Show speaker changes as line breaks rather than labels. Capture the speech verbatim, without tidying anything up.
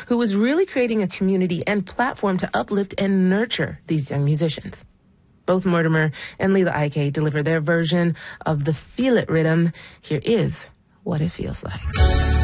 who was really creating a community and platform to uplift and nurture these young musicians. Both Mortimer and Lila Ike deliver their version of the Feel It rhythm. Here is what it feels like.